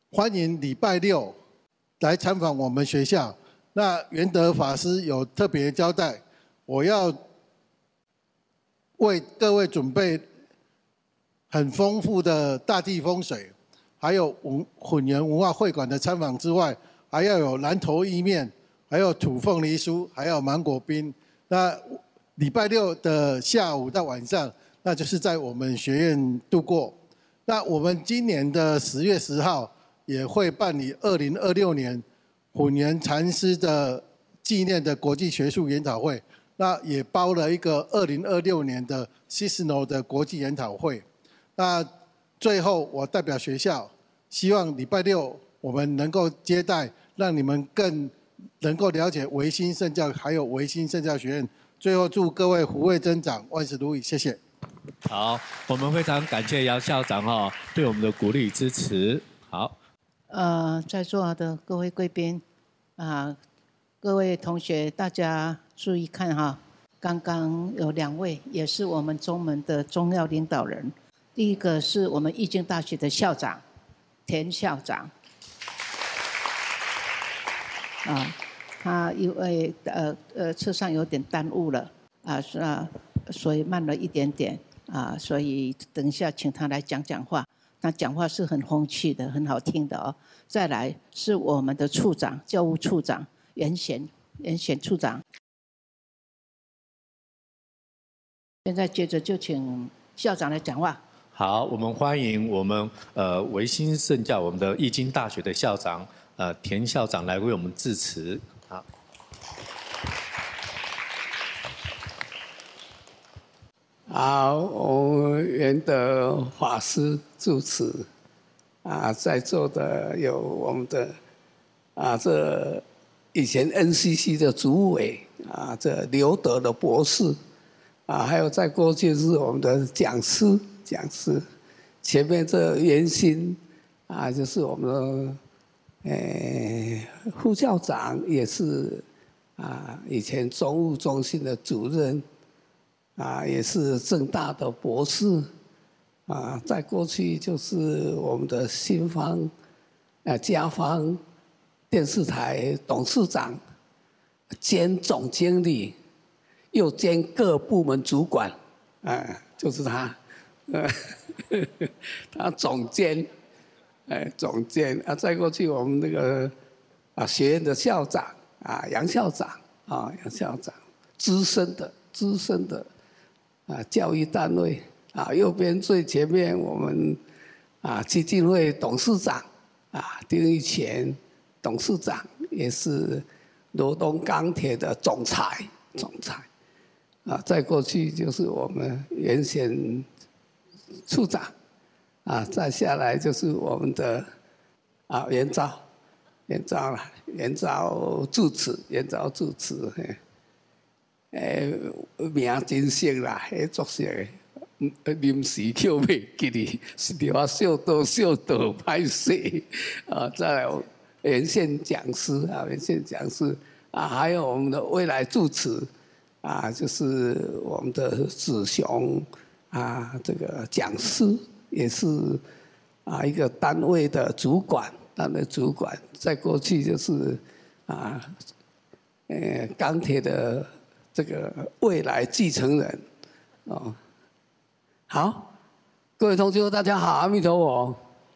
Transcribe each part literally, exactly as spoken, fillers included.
欢迎礼拜六来参访我们学校。那元德法师有特别交代，我要为各位准备很丰富的大地风水，还有文混元文化会馆的参访之外，还要有南投意面，还有土凤梨酥，还有芒果冰。那礼拜六的下午到晚上，那就是在我们学院度过。那我们今年的十月十号也会办理二零二六年混元禅师的纪念的国际学术研讨会，那也包了一个二零二六年的 C I S N O 的国际研讨会。那最后我代表学校，希望礼拜六我们能够接待，让你们更能够了解维新圣教，还有维新圣教学院。最后祝各位福慧增长，万事如意，谢谢。 好，我们非常感谢姚校长哈对我们的鼓励支持。好， 呃，在座的各位贵宾啊、各位同学，大家注意看哈，刚刚有两位也是我们中门的重要领导人。第一个是我们义经大学的校长田校长，啊，他因为呃呃车上有点耽误了啊，是啊，所以慢了一点点啊，所以等一下请他来讲讲话。他讲话是很风趣的，很好听的哦。再来是我们的处长，教务处长袁贤，袁贤处长。现在接着就请校长来讲话。 好，我们欢迎我们呃维新圣教我们的义经大学的校长呃田校长来为我们致辞。好。 好，我们元德法师主持，啊，在座的有我们的啊，这以前 N C C 的主委啊，这刘德的博士，啊，还有在过去是我们的讲师，讲师，前面这袁新啊，就是我们的诶副校长，也是啊，以前中务中心的主任。啊，也是政大的博士，啊，在过去就是我们的新方，啊，家方电视台董事长兼总经理，又兼各部门主管，啊，就是他，呃，他总监，哎，总监啊，再过去我们那个啊学院的校长啊，杨校长啊，杨校长，资深的，资深的。啊，教育单位啊，右边最前面我们啊基金会董事长啊丁玉泉董事长，也是罗东钢铁的总裁，总裁啊，再过去就是我们原先处长啊，再下来就是我们的啊袁昭，袁昭了，袁昭主持，袁昭主持嘿。诶，名真熟啦，迄作色诶，临时叫袂记哩，是着我小道小道歹势啊！再来沿线讲师啊，沿线讲师啊，还有我们的未来主持啊，就是我们的子雄啊，这个讲师也是啊一个单位的主管，单位主管，在过去就是啊，呃，钢铁的。这个未来继承人，哦，好，各位同学大家好，阿弥陀佛。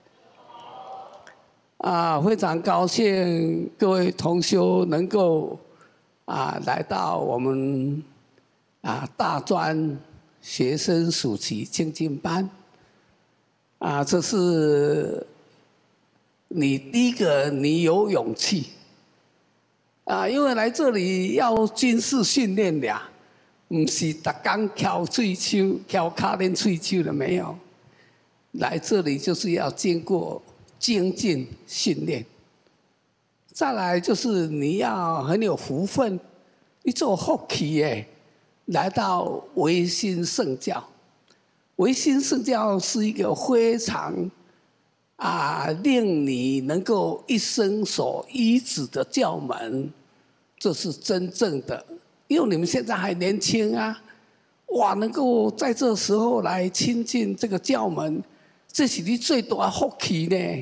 啊，非常高兴各位同修能够啊来到我们啊大专学生暑期精进班。啊，这是你第一个，你有勇气。啊，因为来这里要军事训练俩，不是逐天翘喙手、翘卡练喙手的没有。来这里就是要经过精进训练。再来就是你要很有福分，你做福气耶，来到维新圣教。维新圣教是一个非常啊，令你能够一生所依止的教门，这是真正的。因为你们现在还年轻啊，哇，能够在这时候来亲近这个教门，这是你最大的福气呢。